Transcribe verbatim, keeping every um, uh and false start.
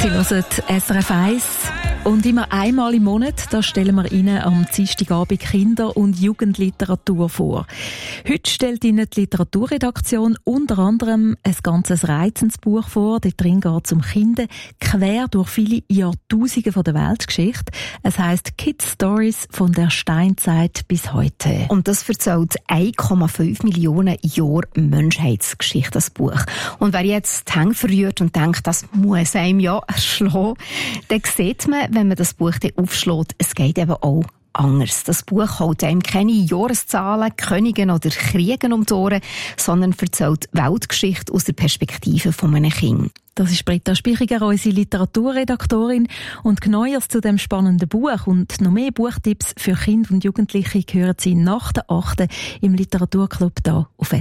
Sie hören S R F eins. Und immer einmal im Monat, da stellen wir Ihnen am Dienstagabend Kinder- und Jugendliteratur vor. Heute stellt Ihnen die Literaturredaktion unter anderem ein ganzes reizendes Buch vor. Dort drin geht es um Kinder quer durch viele Jahrtausende von der Weltgeschichte. Es heisst Kids Stories von der Steinzeit bis heute. Und das erzählt eins Komma fünf Millionen Jahre Menschheitsgeschichte, das Buch. Und wer jetzt die Hände verrührt und denkt, das muss einem ja erschlagen, dann sieht man, wenn man das Buch dann aufschlägt, es geht eben auch anders. Das Buch hält einem keine Jahreszahlen, Königen oder Kriegen um die Ohren, sondern erzählt Weltgeschichte aus der Perspektive von einem Kind. Das ist Britta Spichiger, unsere Literaturredaktorin. Und Neues zu dem spannenden Buch und noch mehr Buchtipps für Kinder und Jugendliche hören Sie nach der achten im Literaturclub hier auf